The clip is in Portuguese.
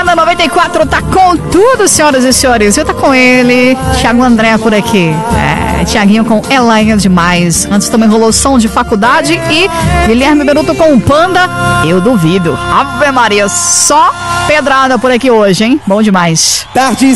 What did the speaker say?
na 94 tá com tudo, senhoras e senhores. Eu tá com ele, Thiago André por aqui. Thiaguinho com Elaine demais. Antes também rolou Som de Faculdade e Guilherme Beruto com Panda. Eu duvido. Ave Maria, só pedrada por aqui hoje, hein? Bom demais. Tarde